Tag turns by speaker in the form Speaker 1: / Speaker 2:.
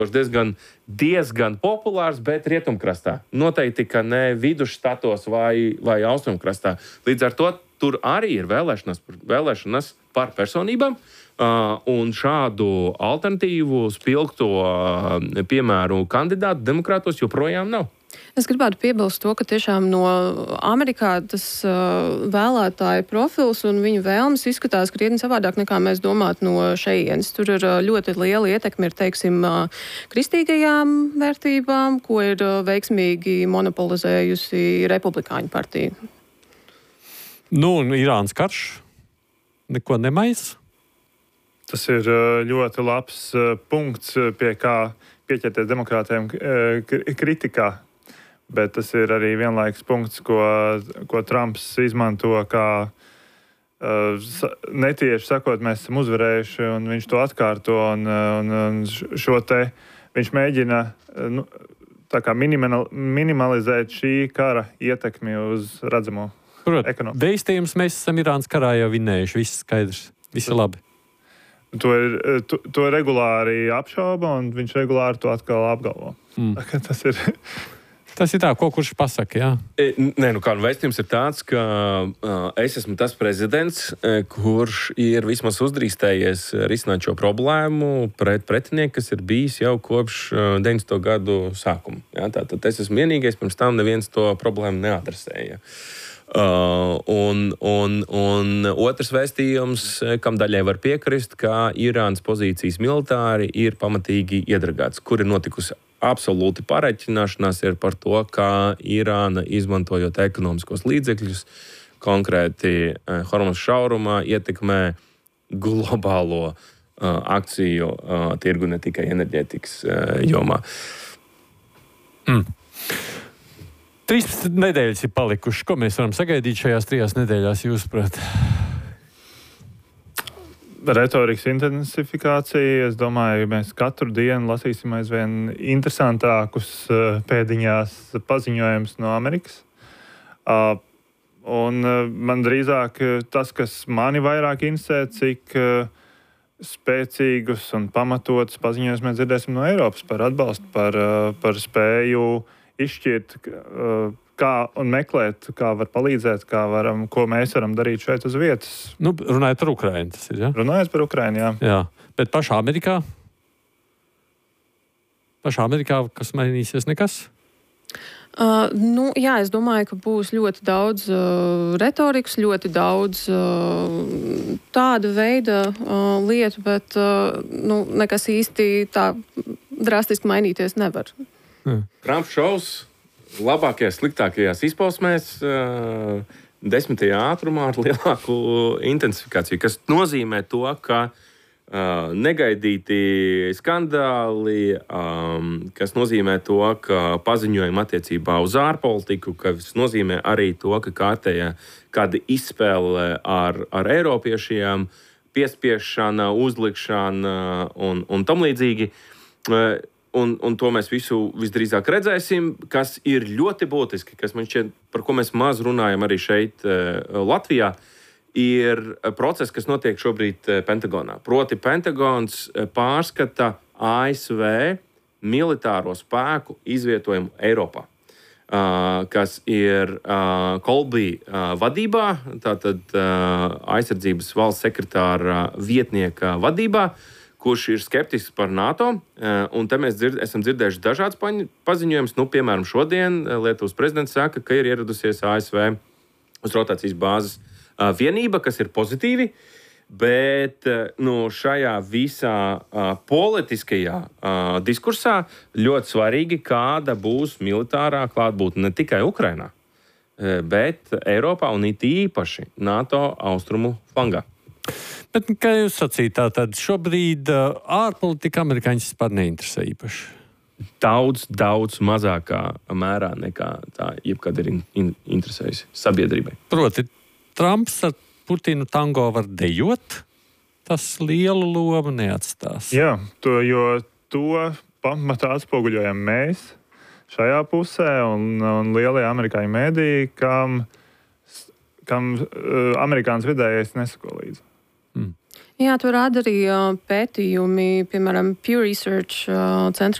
Speaker 1: diezgan populārs, bet rietumkrastā. Noteikti, ka ne vidusštatos vai austrumkrastā. Līdz ar to tur arī ir vēlēšanas par personībām, un šādu alternatīvu spilgto piemēru kandidātu demokrātos joprojām nav.
Speaker 2: Es gribētu piebilst to, ka tiešām no Amerikā tas vēlētāju profils un viņu vēlmes izskatās krietni savādāk nekā mēs domātu no šejienes. Tur ir ļoti liela ietekme, teiksim, kristīgajām vērtībām, ko ir veiksmīgi monopolizējusi Republikāņu partija.
Speaker 3: Nu, un Irānas karš neko nemaisa.
Speaker 4: Tas ir ļoti labs punkts, pie kā pieķerties demokrātiem kritikā. Bet tas ir arī vienlaikus punkts, ko Trumps izmanto kā netieši sakot, mēs esam uzvarējuši, un viņš to atkārto. Un šo te viņš mēģina tā kā minimalizēt šī kara ietekmi uz redzamo ekonomiku.
Speaker 3: Vēstījums mēs esam Irānas karā jau vinnējuši, viss skaidrs, viss ir labi.
Speaker 4: To regulāri apšauba, un viņš regulāri to atkal apgalvo.
Speaker 3: Tas ir tā, ko kurš pasaka, jā?
Speaker 1: Nē, vēstījums ir tāds, ka es esmu tas prezidents, kurš ir vismaz uzdrīstējies risināt šo problēmu pret pretinieku, kas ir bijis jau kopš 90. gadu sākuma. Jā, tātad es esmu vienīgais, pirms tam neviens to problēmu neadresēja. Un otrs vēstījums, kam daļai var piekrist, ka Irānas pozīcijas militāri ir pamatīgi iedragāts, kur ir notikusi absolūti pareiķināšanās ir par to, kā Irāna, izmantojot ekonomiskos līdzekļus, konkrēti Hormuz šaurumā, ietekmē globālo akciju tirgu, ne tikai enerģētikas jomā.
Speaker 3: 13 nedēļas ir palikušas. Ko mēs varam sagaidīt šajās 3 nedēļās, jūsuprāt?
Speaker 4: Retorikas intensifikācija. Es domāju, mēs katru dienu lasīsim aizvien interesantākus pēdiņās paziņojumus no Amerikas. Un man drīzāk tas, kas mani vairāk interesē, cik spēcīgus un pamatotus paziņojumus mēs dzirdēsim no Eiropas par atbalstu, par spēju izšķirt, kā un meklēt, kā var palīdzēt, ko mēs varam darīt šeit uz vietas.
Speaker 3: Nu, runājot par Ukrainu, tas ir, jā?
Speaker 4: Runājot par Ukrainu, jā.
Speaker 3: Jā, bet pašā Amerikā? Kas mainīsies, nekas?
Speaker 2: Jā, es domāju, ka būs ļoti daudz retorikas, ļoti daudz tāda veida lietu, bet nekas īsti tā drastiski mainīties nevar.
Speaker 1: Trumps šovs labākajās, sliktākajās izpausmēs 10. ātrumā ar lielāku intensifikāciju, kas nozīmē to, ka negaidīti skandāli, kas nozīmē to, ka paziņojumi attiecībā uz ārpolitiku, kas nozīmē arī to, ka kāda izspēle ar eiropiešiem, piespiešana, uzlikšana un tam līdzīgi. Un to mēs visu visdrīzāk redzēsim, kas ir ļoti būtiski, kas man šķiet, par ko mēs maz runājam arī šeit Latvijā, ir process, kas notiek šobrīd Pentagonā. Proti Pentagons pārskata ASV militāro spēku izvietojumu Eiropā, kas ir Kolbī vadībā, tātad aizsardzības valsts sekretāra vietnieka vadībā, kurš ir skeptisks par NATO, un te mēs esam dzirdējuši dažādas paziņojumus. Piemēram, šodien Lietuvas prezidents saka, ka ir ieradusies ASV uz rotācijas bāzes vienība, kas ir pozitīvi, bet šajā visā politiskajā diskursā ļoti svarīgi, kāda būs militārā klātbūtne ne tikai Ukrainā, bet Eiropā un it īpaši NATO austrumu flangā.
Speaker 3: Bet, kā jūs sacījāt, tad šobrīd ārpolitika amerikāņus vispār neinteresē īpaši?
Speaker 1: Daudz mazākā mērā nekā tā jebkad ir interesējusi sabiedrībai.
Speaker 3: Proti, Trumps ar Putinu tango var dejot, tas lielu lomu neatstās.
Speaker 4: Jā, jo to pamatā atspoguļojam mēs šajā pusē un lielie amerikāņu mēdīji, kam amerikāns vidējais nesako līdzi.
Speaker 2: Jā, to rāda arī pētījumi, piemēram, Pew Research centrā